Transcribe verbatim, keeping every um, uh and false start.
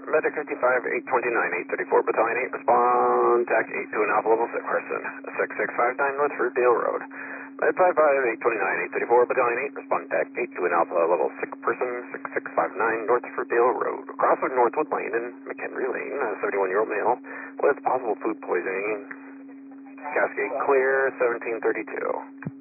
Medic fifty-five, eight twenty-nine, eight thirty-four, Battalion eight, respond, tac eight to an Alpha level sick person, six six five nine North Fruitdale Road. Med five five, eight twenty-nine, eight thirty-four, Battalion eight, respond, tac eight to an Alpha level sick person, six six five nine North Fruitdale Road. Crossroad Northwood Lane and McHenry Lane, a seventy-one-year-old male with possible food poisoning. Cascade clear, seventeen thirty-two.